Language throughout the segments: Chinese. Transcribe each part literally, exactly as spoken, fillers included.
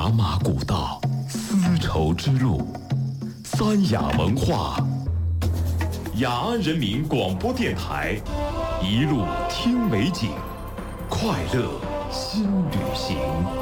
茶马古道，丝绸之路，三雅文化。雅安人民广播电台，一路听美景，快乐新旅行。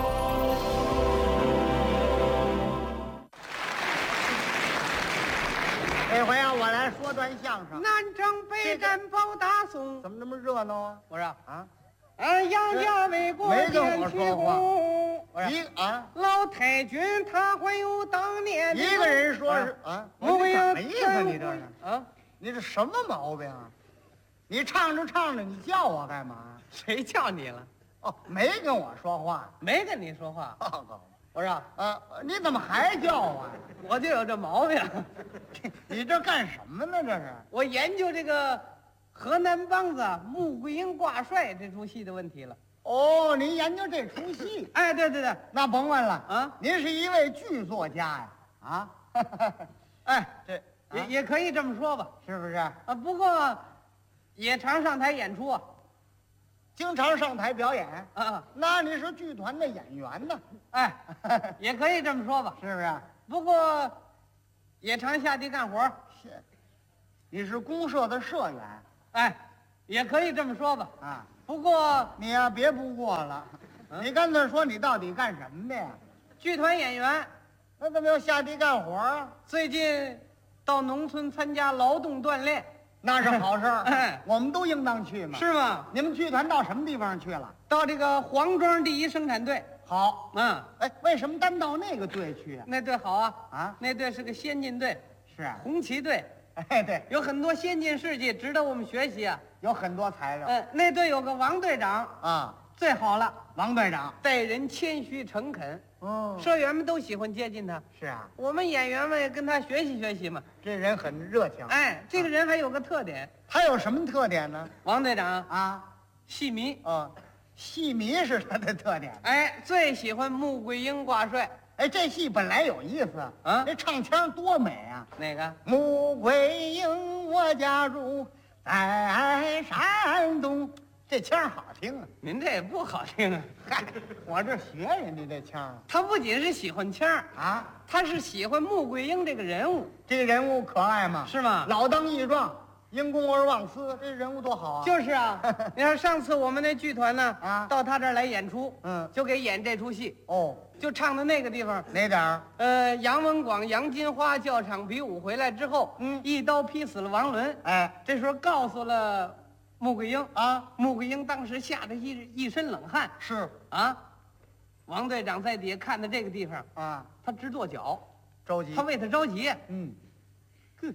这回啊，我来说段相声。 南征北战保大宋， 怎么那么热闹啊？ 我说啊， 俺杨家为国没跟建起我说话功。我一说啊， 老太君他还有当年的一个人说是啊， 我你怎要么意思？你这是啊？ 你这什么毛病啊？你唱着唱着，你叫我干嘛？ 谁叫你了？ 哦，没跟我说话。 没跟你说话。 报告我说啊，你怎么还叫我？ 我就有这毛病， 你这干什么呢？这是我研究这个河南梆子穆桂英挂帅这出戏的问题了。 哦，您研究这出戏？ 哎，对对对， 那甭问了啊， 您是一位剧作家呀？啊， 哎， 这也、 啊也可以这么说吧。 是不是？ 啊，不过也常上台演出啊。 经常上台表演？ 啊， 那你是剧团的演员呢？ 哎，也可以这么说吧。 是不是？ 不过也常下地干活儿。 是，你是公社的社员哎，也可以这么说吧。 啊？ 不过你呀、别不过了， 嗯你干脆说你到底干什么的呀？ 剧团演员那怎么要下地干活啊？ 最近到农村参加劳动锻炼， 那是好事儿， 哎我们都应当去嘛。 是吗？ 你们剧团到什么地方去了？ 到这个黄庄第一生产队。 好， 嗯， 哎，为什么单到那个队去啊？ 那队好啊。 啊， 那队是个先进队， 是啊， 红旗队， 哎，对， 有很多先进事迹值得我们学习啊。 有很多材料嗯，那队有个王队长， 啊。 最好了， 王队长， 待人谦虚诚恳， 哦， 社员们都喜欢接近他。 是啊， 我们演员们也跟他学习学习嘛。 这人很热情。 哎，这个人还有个特点， 他有什么特点呢？ 王队长啊， 戏迷， 哦，戏迷是他的特点。 哎，最喜欢穆桂英挂帅。 哎，这戏本来有意思啊这唱腔多美啊！ 哪个？ 穆桂英，我家住在山东，这腔好听啊！ 您这也不好听啊。 嗨，我这学人家这腔啊他不仅是喜欢腔儿， 啊！ 他是喜欢穆桂英这个人物， 这个人物可爱吗？ 是吗？ 老当益壮，因公而忘私，这人物多好啊！ 就是啊。你看上次我们那剧团呢， 啊到他这儿来演出， 嗯就给演这出戏， 哦， 就唱的那个地方。 哪点儿？ 呃，杨文广、杨金花教场比武回来之后， 嗯一刀劈死了王伦。 哎这时候告诉了穆桂英， 啊， 穆桂英当时吓得一一身冷汗是啊。王队长在底下看到这个地方， 啊， 他直跺脚， 着急他。为他着急。 嗯哼，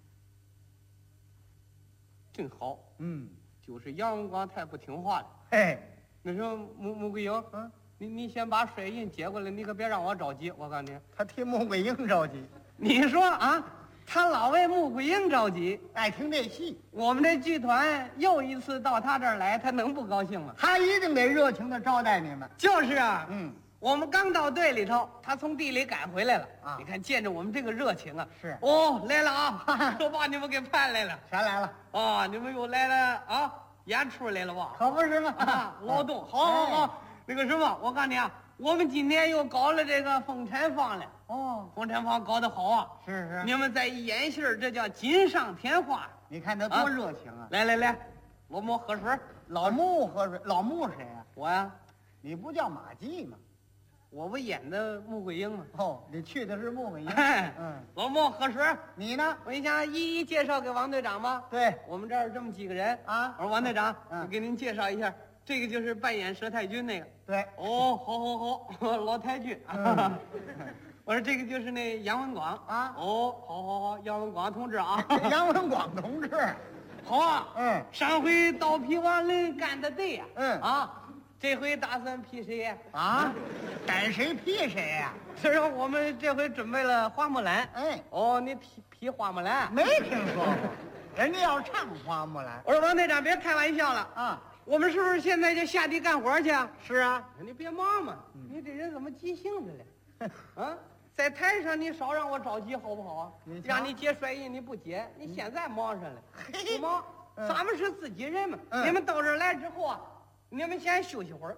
真好， 嗯， 就是杨文广太不听话了。 嘿， 那时候穆穆桂英， 嗯， 你你先把水印接过来，你可别让我着急。我告诉你， 他替穆桂英着急， 你说啊，他老为穆桂英着急。 爱听这戏， 我们这剧团又一次到他这儿来，他能不高兴吗？ 他一定得热情的招待你们。 就是啊， 嗯， 我们刚到队里头，他从地里赶回来了啊你看见着我们这个热情啊， 是哦，来了啊，都把你们给盼来了。 全来了， 哦，你们又来了啊，演出来了吧？ 可不是吗？ 啊，劳动，好好好。那个什么，我告诉你啊，我们今天又搞了这个风产坊了。 哦， 风产坊搞得好啊！ 是是， 你们再一演戏儿，这叫锦上添花。 你看他多热情啊！ 来来来，我们喝水。 老穆喝水，老穆谁呀？ 我呀， 你不叫马季吗？ 我不演的穆桂英吗？ 哦，你去的是穆桂英。 哎， 嗯， 老穆喝水。 你呢？ 我一想一一介绍给王队长吧。 对我们这儿这么几个人啊我说王队长， 嗯我给您介绍一下，这个就是扮演佘太君那个。 对， 哦，好好好，老太君。 嗯我说这个就是那杨文广啊哦，好好好，杨文广同志啊。 杨文广同志。 好啊。 嗯， 上回刀劈王伦干的对呀。 嗯啊，这回打算劈谁呀？ 啊，逮谁劈谁呀？ 所以说我们这回准备了花木兰。 哎， 哦，你劈劈花木兰？ 没听说过，人家要唱花木兰我说王队长别开玩笑了， 啊。 我们是不是现在就下地干活去啊？ 是啊， 你别忙嘛，你这人怎么急性子了？啊，在台上你少让我着急好不好啊你？瞧让你接甩印你不接，你现在忙上了， 嘿不忙？ 嗯咱们是自己人嘛。 嗯你们到这儿来之后啊，你们先休息会儿。 哎，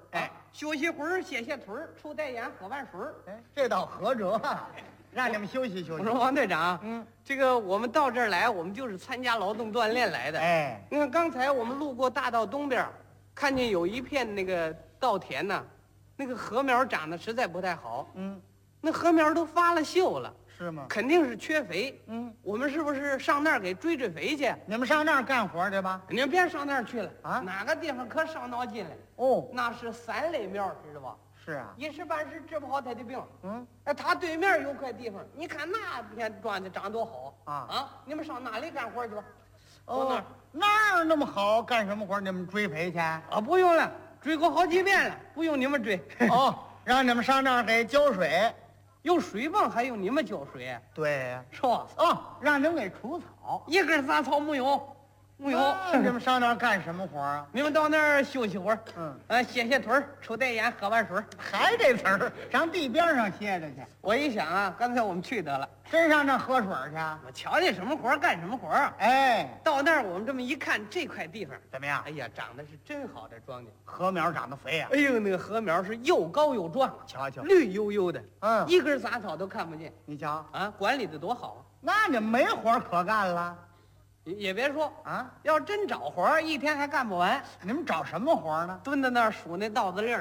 休息会儿，歇歇腿儿，抽袋烟，喝碗水儿。 哎，这倒合辙啊，让你们休息休息。 我说王队长， 嗯， 这个我们到这儿来，我们就是参加劳动锻炼来的。 哎， 你看刚才我们路过大道东边，看见有一片那个稻田呢，那个禾苗长得实在不太好， 嗯， 那禾苗都发了锈了， 是吗？ 肯定是缺肥。 嗯， 我们是不是上那儿给追追肥去？ 你们上那儿干活去吧。 你们别上那儿去了啊哪个地方可伤脑筋了？ 哦， 那是三类苗，知道吧？ 是啊。 一时半时治不好他的病。 嗯， 哎，他对面有块地方，你看那片庄稼长多好啊啊！你们上那里干活去吧。到那哦儿， 那儿那么好，干什么活？你们追肥去？ 啊，不用了，追过好几遍了，不用你们追。 哦，让你们上那儿给浇水。 有水泵还用你们浇水？ 对呀。 是吧？ 哦，让你们给除草。 一根杂草没有，没有。 那你们上那儿干什么活啊？ 你们到那儿休息会儿， 嗯， 呃，歇歇腿儿，抽袋烟，喝碗水儿。 还这词儿，上地边上歇着去。 我一想啊，刚才我们去得了， 真上那儿喝水去？ 我瞧见什么活儿干什么活儿啊。 哎， 到那儿我们这么一看，这块地方， 怎么样哎？呀，长得是真好，这庄稼。 禾苗长得肥呀、 哎呦，那个禾苗是又高又壮， 瞧瞧， 绿油油的， 嗯一根杂草都看不见你瞧， 啊，管理的多好。 那你们没活可干了也也别说， 啊？ 要真找活儿，一天还干不完， 你们找什么活呢？ 蹲在那儿数那稻子粒儿。